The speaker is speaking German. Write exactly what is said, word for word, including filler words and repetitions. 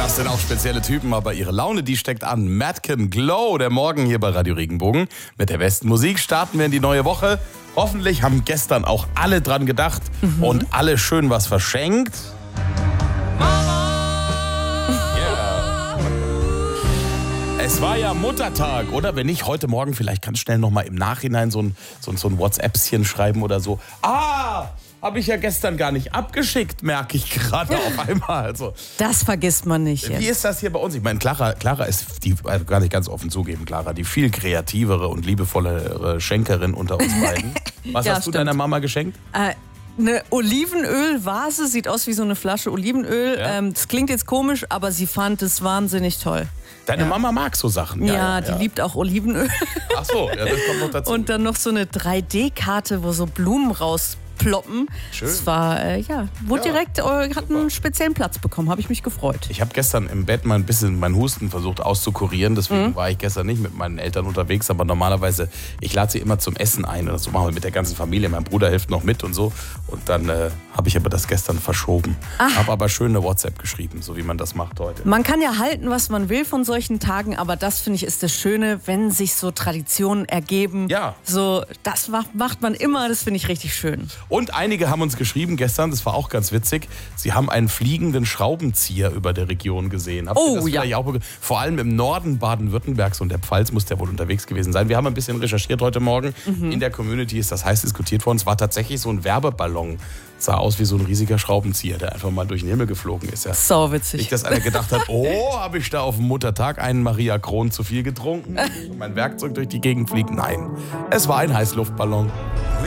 Das sind auch spezielle Typen, aber ihre Laune, die steckt an. Madken Glow, der Morgen hier bei Radio Regenbogen. Mit der besten Musik starten wir in die neue Woche. Hoffentlich haben gestern auch alle dran gedacht mhm. und alle schön was verschenkt. Yeah. Es war ja Muttertag, oder? Wenn nicht, heute Morgen vielleicht ganz schnell nochmal im Nachhinein so ein, so, so ein WhatsAppchen schreiben oder so. Ah! Habe ich ja gestern gar nicht abgeschickt, merke ich gerade auf einmal. Also, das vergisst man nicht. Wie jetzt. ist das hier bei uns? Ich meine, Clara, Clara ist, die also gar nicht ganz offen zugeben, Clara, die viel kreativere und liebevollere Schenkerin unter uns beiden. Was ja, hast du stimmt. deiner Mama geschenkt? Äh, eine Olivenölvase, sieht aus wie so eine Flasche Olivenöl. Ja. Ähm, das klingt jetzt komisch, aber sie fand es wahnsinnig toll. Deine ja. Mama mag so Sachen. Ja, Ja, ja, die ja. liebt auch Olivenöl. Ach so, ja, das kommt noch dazu. Und dann noch so eine drei D Karte, wo so Blumen rausploppen. Schön. Das war, äh, ja, wurde Ja, direkt, äh, hat einen speziellen Platz bekommen, habe ich mich gefreut. Ich habe gestern im Bett mal ein bisschen meinen Husten versucht auszukurieren, deswegen mhm. war ich gestern nicht mit meinen Eltern unterwegs, aber normalerweise, ich lade sie immer zum Essen ein und das machen wir mit der ganzen Familie, mein Bruder hilft noch mit und so und dann äh, habe ich aber das gestern verschoben. Habe aber schön eine WhatsApp geschrieben, so wie man das macht heute. Man kann ja halten, was man will von solchen Tagen, aber das finde ich ist das Schöne, wenn sich so Traditionen ergeben. Ja. So, das macht, macht man immer, das finde ich richtig schön. Und einige haben uns geschrieben gestern, das war auch ganz witzig, sie haben einen fliegenden Schraubenzieher über der Region gesehen. Habt Oh, ihr das ja. vielleicht auch, vor allem im Norden Baden-Württembergs und der Pfalz muss der wohl unterwegs gewesen sein. Wir haben ein bisschen recherchiert heute Morgen. Mhm. In der Community ist das heiß diskutiert worden. Es war tatsächlich so ein Werbeballon. Sah aus wie so ein riesiger Schraubenzieher, der einfach mal durch den Himmel geflogen ist. Ja. So witzig. Nicht, dass einer gedacht hat, oh, habe ich da auf dem Muttertag einen Maria Kron zu viel getrunken und mein Werkzeug durch die Gegend fliegt. Nein, es war ein Heißluftballon.